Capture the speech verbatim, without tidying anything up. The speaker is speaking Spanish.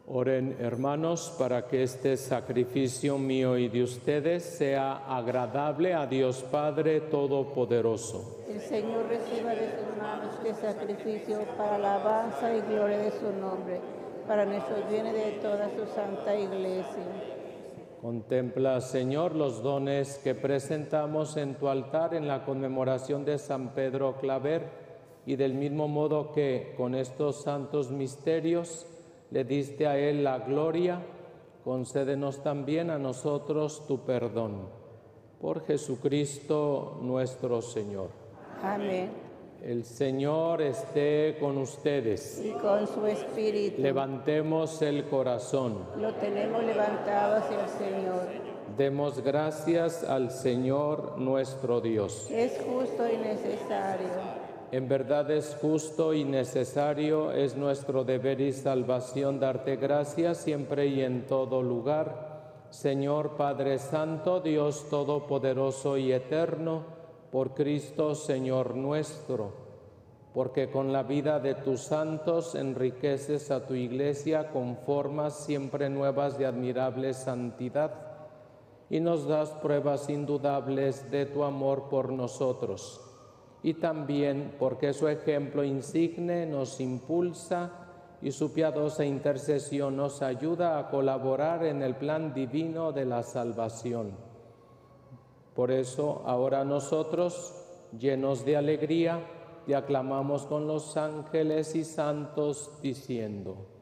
Oren, hermanos, para que este sacrificio mío y de ustedes sea agradable a Dios Padre Todopoderoso. El Señor reciba de sus manos este sacrificio para la alabanza y gloria de su nombre, para nuestro bien y de toda su santa iglesia. Contempla, Señor, los dones que presentamos en tu altar en la conmemoración de San Pedro Claver, y del mismo modo que con estos santos misterios le diste a él la gloria, concédenos también a nosotros tu perdón. Por Jesucristo nuestro Señor. Amén. El Señor esté con ustedes. Y con su espíritu. Levantemos el corazón. Lo tenemos levantado hacia el Señor. Demos gracias al Señor nuestro Dios. Es justo y necesario. En verdad es justo y necesario, es nuestro deber y salvación darte gracias siempre y en todo lugar, Señor Padre Santo, Dios Todopoderoso y Eterno, por Cristo Señor nuestro, porque con la vida de tus santos enriqueces a tu Iglesia con formas siempre nuevas de admirable santidad y nos das pruebas indudables de tu amor por nosotros. Y también porque su ejemplo insigne nos impulsa y su piadosa intercesión nos ayuda a colaborar en el plan divino de la salvación. Por eso, ahora nosotros, llenos de alegría, te aclamamos con los ángeles y santos, diciendo: